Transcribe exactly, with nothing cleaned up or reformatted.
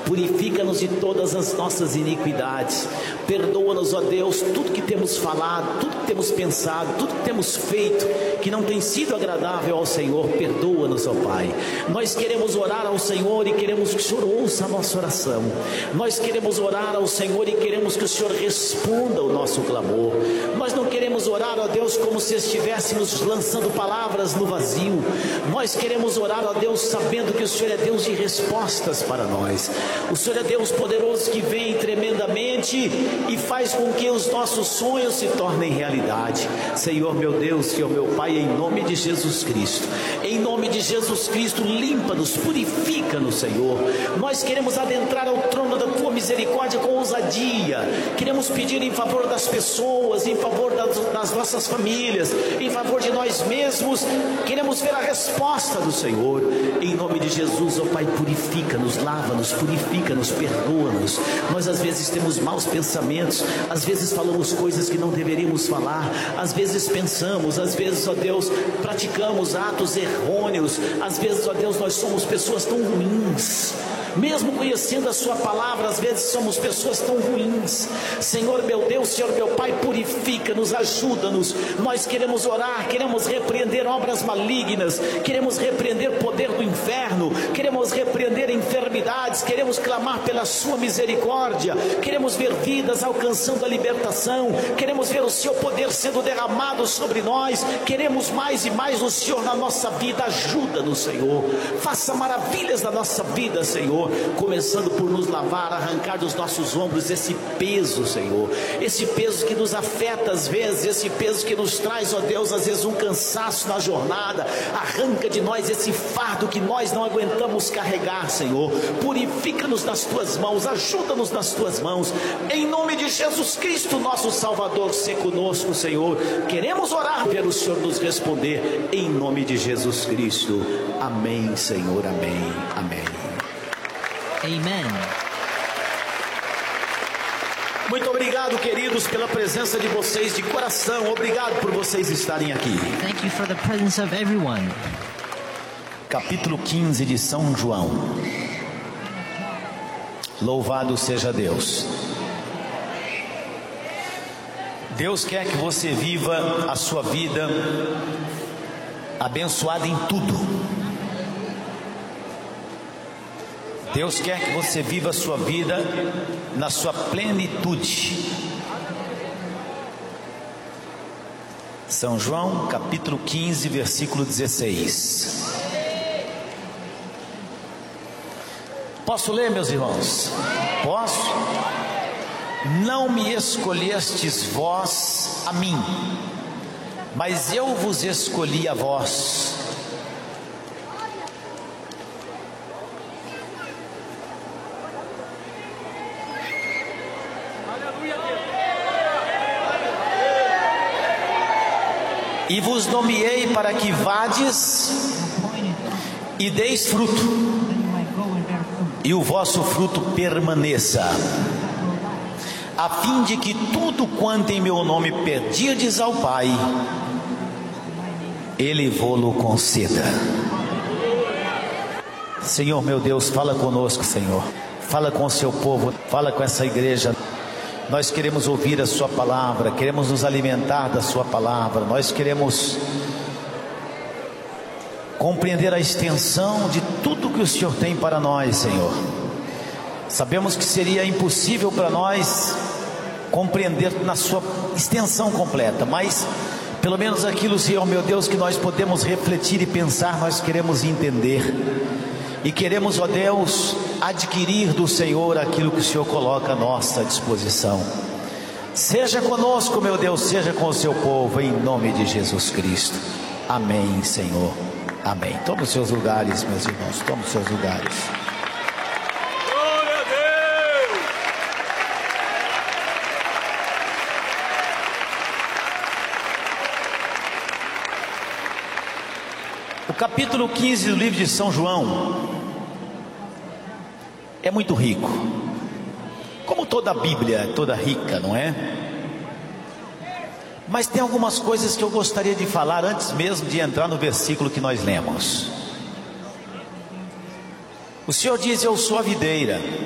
purifica-nos de todas as nossas iniquidades, perdoa-nos, ó Deus, tudo que temos falado, tudo que temos pensado, tudo que temos feito, que não tem sido agradável ao Senhor, perdoa-nos, ó Pai. Nós queremos orar ao Senhor e queremos que o Senhor ouça a nossa oração, nós queremos orar ao Senhor e queremos que o Senhor responda o nosso clamor. Nós não queremos orar, ó Deus, como se estivéssemos lançando palavras no vazio, nós queremos orar, ó Deus, sabendo que o Senhor é Deus de respostas para nós. O Senhor é Deus poderoso que vem tremendamente e faz com que os nossos sonhos se tornem realidade. Senhor meu Deus, Senhor meu Pai, em nome de Jesus Cristo, em nome de Jesus Cristo, limpa-nos, purifica-nos, Senhor. Nós queremos adentrar ao trono da Tua misericórdia com ousadia, queremos pedir em favor das pessoas, em favor das, das nossas famílias, em favor de nós mesmos, queremos ver a resposta do Senhor. Em nome de Jesus, ó Pai, purifica-nos, lava-nos, purifica-nos, perdoa-nos. Nós às vezes temos maus pensamentos, às vezes falamos coisas que não deveríamos falar, às vezes pensamos, às vezes, ó Deus, praticamos atos errôneos, às vezes, ó Deus, nós somos pessoas tão ruins. Mesmo conhecendo a Sua palavra, às vezes somos pessoas tão ruins. Senhor meu Deus, Senhor meu Pai, purifica-nos, ajuda-nos. Nós queremos orar, queremos repreender obras malignas, queremos repreender o poder do inferno, queremos repreender enfermidades, queremos clamar pela Sua misericórdia, queremos ver vidas alcançando a libertação, queremos ver o Seu poder sendo derramado sobre nós, queremos mais e mais o Senhor na nossa vida. Ajuda-nos, Senhor, faça maravilhas na nossa vida, Senhor, começando por nos lavar, arrancar dos nossos ombros esse peso, Senhor, esse peso que nos afeta às vezes, esse peso que nos traz, ó Deus, às vezes um cansaço na jornada. Arranca de nós esse fardo que nós não aguentamos carregar, Senhor. Purifica-nos nas Tuas mãos, ajuda-nos nas Tuas mãos, em nome de Jesus Cristo, nosso Salvador. Se conosco, Senhor, queremos orar, ver o Senhor nos responder, em nome de Jesus Cristo. Amém, Senhor, amém, amém. Amen. Muito obrigado, queridos, pela presença de vocês de coração. Obrigado por vocês estarem aqui. Thank you for the presence of everyone. Capítulo quinze de São João. Louvado seja Deus. Deus quer que você viva a sua vida abençoada em tudo. Deus quer que você viva a sua vida na sua plenitude. São João, capítulo quinze, versículo dezesseis. Posso ler, meus irmãos? Posso? Não me escolhestes vós a mim, mas eu vos escolhi a vós. E vos nomeei para que vades e deis fruto, e o vosso fruto permaneça, a fim de que tudo quanto em meu nome pedirdes ao Pai, Ele vô-lo conceda. Senhor meu Deus, fala conosco, Senhor, fala com o seu povo, fala com essa igreja. Nós queremos ouvir a Sua palavra, queremos nos alimentar da Sua palavra, nós queremos compreender a extensão de tudo que o Senhor tem para nós, Senhor. Sabemos que seria impossível para nós compreender na Sua extensão completa, mas pelo menos aquilo, Senhor meu Deus, que nós podemos refletir e pensar, nós queremos entender. E queremos, ó Deus, adquirir do Senhor aquilo que o Senhor coloca à nossa disposição. Seja conosco, meu Deus, seja com o seu povo, em nome de Jesus Cristo. Amém, Senhor. Amém. Tome os seus lugares, meus irmãos, tome os seus lugares. Glória a Deus! O capítulo quinze do livro de São João é muito rico, como toda a Bíblia é toda rica, não é? Mas tem algumas coisas que eu gostaria de falar antes mesmo de entrar no versículo que nós lemos. O Senhor diz: eu sou a videira,